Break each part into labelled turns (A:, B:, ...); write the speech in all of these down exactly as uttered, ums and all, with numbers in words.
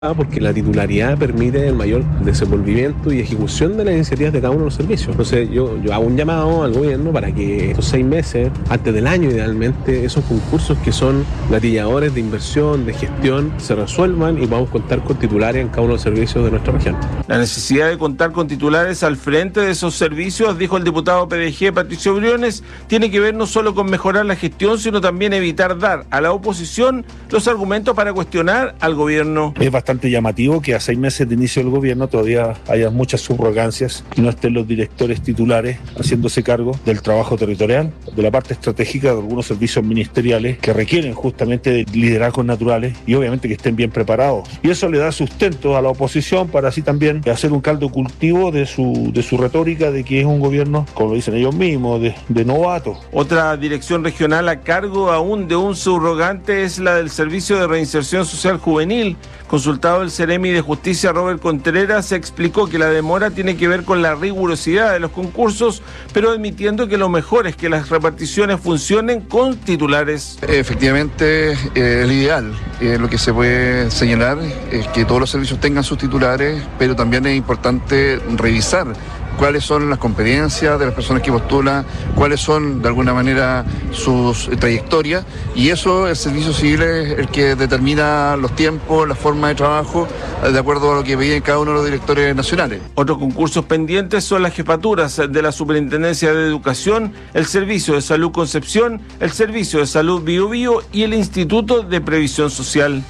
A: porque la titularidad permite el mayor desenvolvimiento y ejecución de las iniciativas de cada uno de los servicios. Entonces yo, yo hago un llamado al gobierno para que estos seis meses, antes del año idealmente, esos concursos que son gatilladores de inversión, de gestión, se resuelvan y podamos contar con titulares en cada uno de los servicios de nuestra región.
B: La necesidad de contar con titulares al frente de esos servicios, dijo el diputado P D G Patricio Briones, tiene que ver no solo con mejorar la gestión, sino también evitar dar a la oposición los argumentos para cuestionar al gobierno.
C: Es bastante llamativo que a seis meses de inicio del gobierno todavía haya muchas subrogancias y no estén los directores titulares haciéndose cargo del trabajo territorial, de la parte estratégica de algunos servicios ministeriales que requieren justamente de liderazgos naturales y obviamente que estén bien preparados. Y eso le da sustento a la oposición para así también hacer un caldo de cultivo de su, de su retórica de que es un gobierno, como lo dicen ellos mismos, de, de novato.
B: Otra dirección regional a cargo aún de un subrogante es la del Servicio de Reinserción Social Juvenil. Consultado el Ceremi de Justicia, Robert Contreras explicó que la demora tiene que ver con la rigurosidad de los concursos, pero admitiendo que lo mejor es que las reparticiones funcionen con titulares.
D: Efectivamente, eh, el ideal, eh, lo que se puede señalar es que todos los servicios tengan sus titulares, pero también es importante revisar cuáles son las competencias de las personas que postulan, cuáles son de alguna manera sus trayectorias, y eso el servicio civil es el que determina los tiempos, la forma de trabajo, de acuerdo a lo que veían cada uno de los directores nacionales.
B: Otros concursos pendientes son las jefaturas de la Superintendencia de Educación, el Servicio de Salud Concepción, el Servicio de Salud Bio Bio y el Instituto de Previsión Social.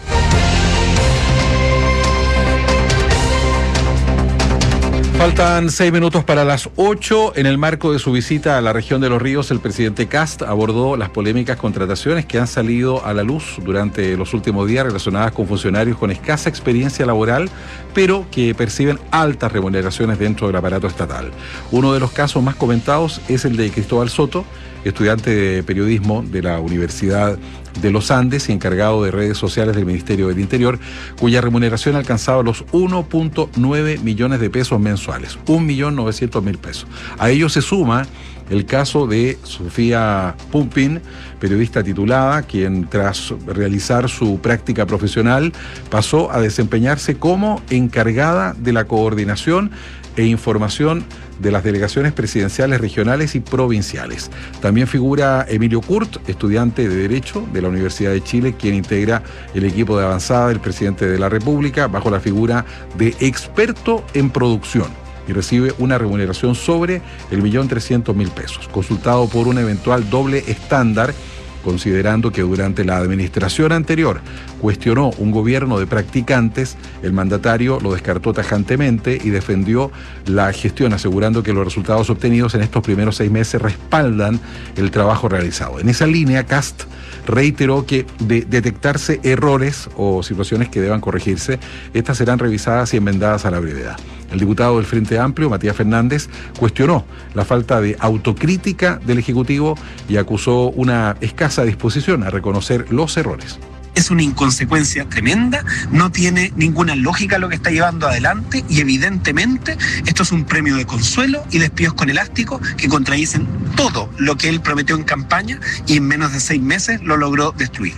E: Faltan seis minutos para las ocho. En el marco de su visita a la región de Los Ríos, el presidente Kast abordó las polémicas contrataciones que han salido a la luz durante los últimos días relacionadas con funcionarios con escasa experiencia laboral, pero que perciben altas remuneraciones dentro del aparato estatal. Uno de los casos más comentados es el de Cristóbal Soto, estudiante de periodismo de la Universidad de los Andes y encargado de redes sociales del Ministerio del Interior, cuya remuneración alcanzaba los uno punto nueve millones de pesos mensuales, un millón novecientos mil pesos. A ello se suma el caso de Sofía Pumpin, periodista titulada, quien tras realizar su práctica profesional pasó a desempeñarse como encargada de la coordinación e información de las delegaciones presidenciales regionales y provinciales. También figura Emilio Kurt, estudiante de Derecho de la Universidad de Chile, quien integra el equipo de avanzada del presidente de la República bajo la figura de experto en producción y recibe una remuneración sobre el millón trescientos mil pesos. Consultado por un eventual doble estándar, considerando que durante la administración anterior cuestionó un gobierno de practicantes, el mandatario lo descartó tajantemente y defendió la gestión, asegurando que los resultados obtenidos en estos primeros seis meses respaldan el trabajo realizado. En esa línea, Kast reiteró que de detectarse errores o situaciones que deban corregirse, estas serán revisadas y enmendadas a la brevedad. El diputado del Frente Amplio, Matías Fernández, cuestionó la falta de autocrítica del Ejecutivo y acusó una escasa disposición a reconocer los errores.
F: Es una inconsecuencia tremenda, no tiene ninguna lógica lo que está llevando adelante y evidentemente esto es un premio de consuelo y despidos con elástico que contradicen todo lo que él prometió en campaña y en menos de seis meses lo logró destruir.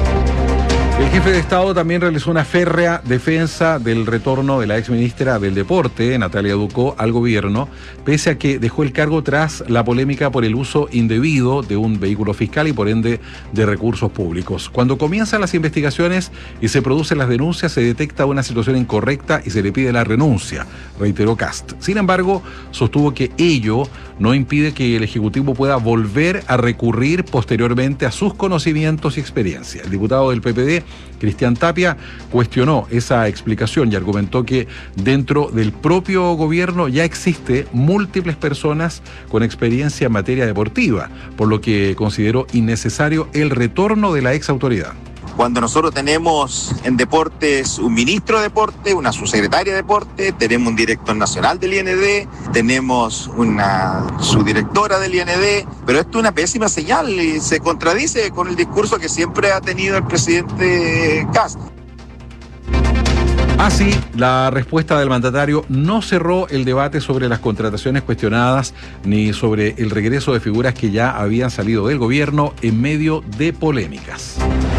E: El jefe de Estado también realizó una férrea defensa del retorno de la exministra del Deporte, Natalia Ducó, al gobierno, pese a que dejó el cargo tras la polémica por el uso indebido de un vehículo fiscal y por ende de recursos públicos. Cuando comienzan las investigaciones y se producen las denuncias, se detecta una situación incorrecta y se le pide la renuncia, reiteró Kast. Sin embargo, sostuvo que ello no impide que el Ejecutivo pueda volver a recurrir posteriormente a sus conocimientos y experiencia. El diputado del P P D, Cristian Tapia, cuestionó esa explicación y argumentó que dentro del propio gobierno ya existe múltiples personas con experiencia en materia deportiva, por lo que consideró innecesario el retorno de la ex autoridad.
G: Cuando nosotros tenemos en deportes un ministro de deporte, una subsecretaria de deporte, tenemos un director nacional del I N D, tenemos una subdirectora del I N D, pero esto es una pésima señal y se contradice con el discurso que siempre ha tenido el presidente Kast.
E: Así, la respuesta del mandatario no cerró el debate sobre las contrataciones cuestionadas ni sobre el regreso de figuras que ya habían salido del gobierno en medio de polémicas.